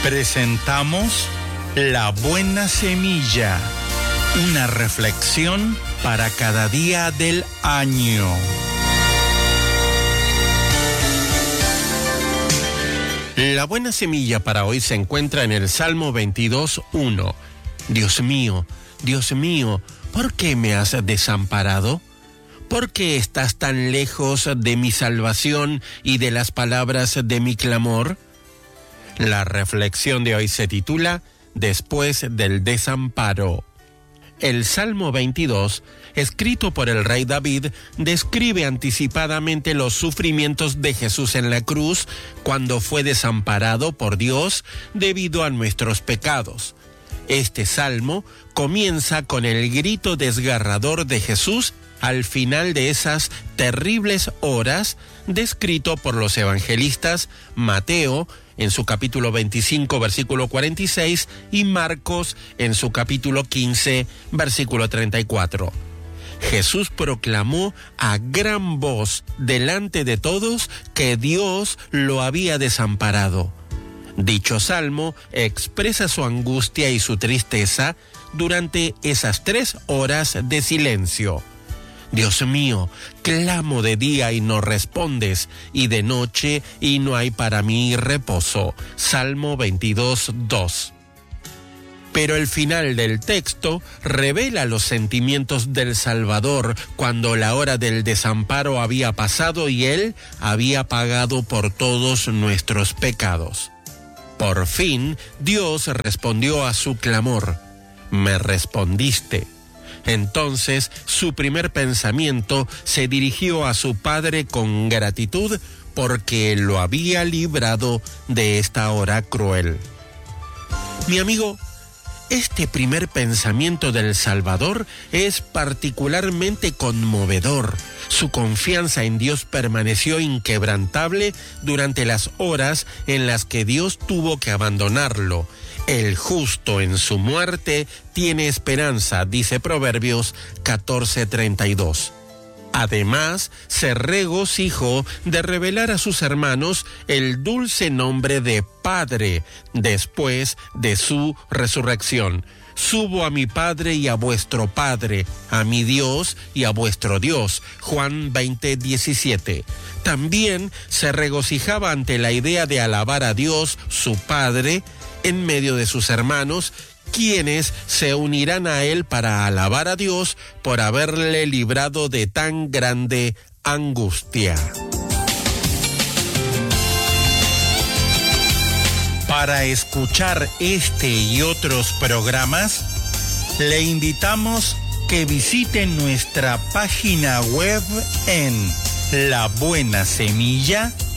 Presentamos La Buena Semilla, una reflexión para cada día del año. La buena semilla para hoy se encuentra en el Salmo 22:1. Dios mío, ¿por qué me has desamparado? ¿Por qué estás tan lejos de mi salvación y de las palabras de mi clamor? La reflexión de hoy se titula Después del desamparo. El Salmo 22, escrito por el rey David, describe anticipadamente los sufrimientos de Jesús en la cruz cuando fue desamparado por Dios debido a nuestros pecados. Este salmo comienza con el grito desgarrador de Jesús al final de esas terribles horas, descrito por los evangelistas Mateo en su capítulo 25, versículo 46, y Marcos en su capítulo 15, versículo 34. Jesús proclamó a gran voz delante de todos que Dios lo había desamparado. Dicho salmo expresa su angustia y su tristeza durante esas 3 horas de silencio. Dios mío, clamo de día y no respondes, y de noche y no hay para mí reposo. Salmo 22:2. Pero el final del texto revela los sentimientos del Salvador cuando la hora del desamparo había pasado y Él había pagado por todos nuestros pecados. Por fin, Dios respondió a su clamor. Me respondiste. Entonces, su primer pensamiento se dirigió a su padre con gratitud porque lo había librado de esta hora cruel. Mi amigo, este primer pensamiento del Salvador es particularmente conmovedor. Su confianza en Dios permaneció inquebrantable durante las horas en las que Dios tuvo que abandonarlo. El justo en su muerte tiene esperanza, dice Proverbios 14:32. Además, se regocijó de revelar a sus hermanos el dulce nombre de Padre después de su resurrección. Subo a mi Padre y a vuestro Padre, a mi Dios y a vuestro Dios. Juan 20:17. También se regocijaba ante la idea de alabar a Dios, su Padre, en medio de sus hermanos, quienes se unirán a él para alabar a Dios por haberle librado de tan grande angustia. Para escuchar este y otros programas, le invitamos que visite nuestra página web en labuenasemilla.com.